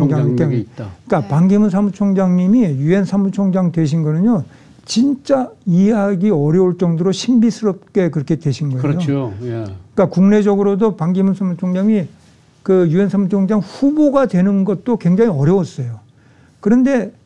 사무총장 때문에 있다. 그러니까 반기문 사무총장님이 유엔 사무총장 되신 거는요. 진짜 이해하기 어려울 정도로 신비스럽게 그렇게 되신 거예요. 그렇죠. 예. 그러니까 국내적으로도 반기문 사무총장이 그 유엔 사무총장 후보가 되는 것도 굉장히 어려웠어요. 그런데